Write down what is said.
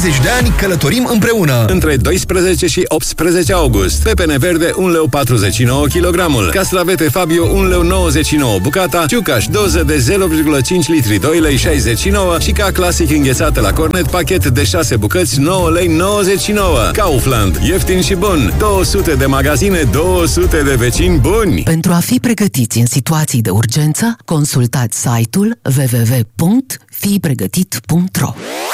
10 de ani călătorim împreună. Între 12 și 18 august. Pepene verde 1,49 lei kilogramul. Castravete Fabio 1,99 lei bucata. Ciucaș doză de 0,5 litri 2,69 lei și ca clasic înghețată la cornet pachet de 6 bucăți 9,99 lei. Kaufland. Ieftin și bun. 200 de magazine, 200 de vecini buni. Pentru a fi pregătiți în situații de urgență, consultați site-ul www.fipregătit.ro.